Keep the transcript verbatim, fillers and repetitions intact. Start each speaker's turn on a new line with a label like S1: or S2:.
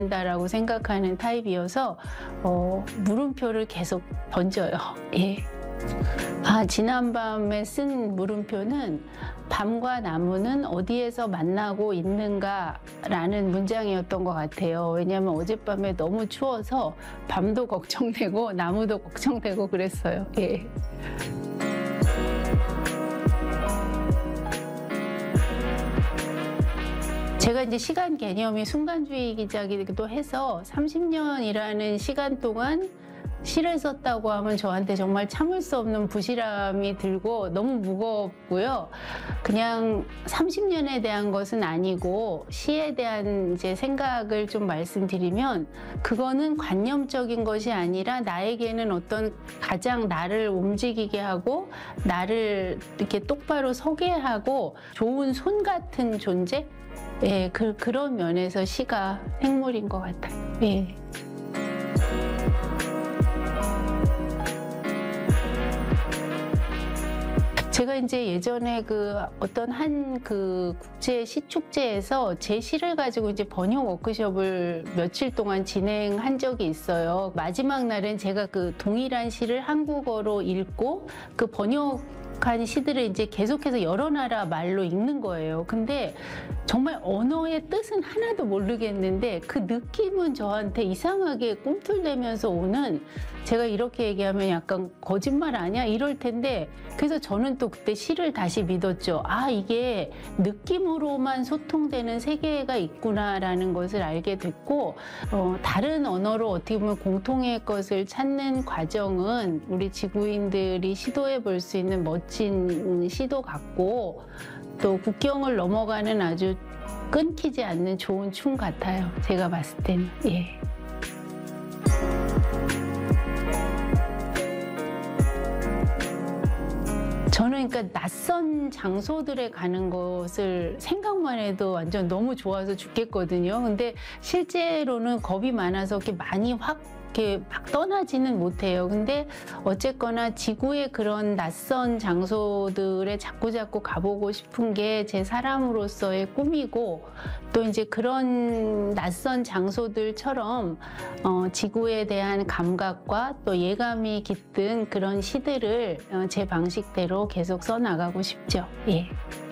S1: 다라고 생각하는 타입이어서 어, 물음표를 계속 던져요. 예. 아, 지난밤에 쓴 물음표는 밤과 나무는 어디에서 만나고 있는가라는 문장이었던 것 같아요. 왜냐하면 어젯밤에 너무 추워서 밤도 걱정되고 나무도 걱정되고 그랬어요. 예. 제가 이제 시간 개념이 순간주의자이기도 해서 삼십 년이라는 시간 동안 시를 썼다고 하면 저한테 정말 참을 수 없는 부실함이 들고 너무 무겁고요. 그냥 삼십 년에 대한 것은 아니고 시에 대한 이제 생각을 좀 말씀드리면 그거는 관념적인 것이 아니라 나에게는 어떤 가장 나를 움직이게 하고 나를 이렇게 똑바로 서게 하고 좋은 손 같은 존재? 예, 그, 그런 면에서 시가 생물인 것 같아요. 예. 제가 이제 예전에 그 어떤 한 그 국제 시축제에서 제 시를 가지고 이제 번역 워크숍을 며칠 동안 진행한 적이 있어요. 마지막 날은 제가 그 동일한 시를 한국어로 읽고 그 번역한 시들을 이제 계속해서 여러 나라 말로 읽는 거예요. 근데 정말 언어의 뜻은 하나도 모르겠는데 그 느낌은 저한테 이상하게 꿈틀대면서 오는, 제가 이렇게 얘기하면 약간 거짓말 아니야? 이럴 텐데, 그래서 저는 또 그때 시를 다시 믿었죠. 아, 이게 느낌으로만 소통되는 세계가 있구나라는 것을 알게 됐고, 어, 다른 언어로 어떻게 보면 공통의 것을 찾는 과정은 우리 지구인들이 시도해 볼 수 있는 멋진 시도 같고, 또 국경을 넘어가는 아주 끊기지 않는 좋은 춤 같아요. 제가 봤을 때는. 예. 저는 그러니까 낯선 장소들에 가는 것을 생각만 해도 완전 너무 좋아서 죽겠거든요. 근데 실제로는 겁이 많아서 이렇게 많이 확 이렇게 막 떠나지는 못해요. 근데 어쨌거나 지구의 그런 낯선 장소들에 자꾸자꾸 가보고 싶은 게 제 사람으로서의 꿈이고, 또 이제 그런 낯선 장소들처럼 어, 지구에 대한 감각과 또 예감이 깃든 그런 시들을 어, 제 방식대로 계속 써나가고 싶죠. 예.